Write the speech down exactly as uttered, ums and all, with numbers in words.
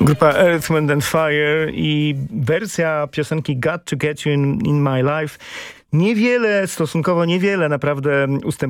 Grupa Earth, Wind and Fire i wersja piosenki Got to Get You in, in My Life. Niewiele, stosunkowo niewiele naprawdę ustępuje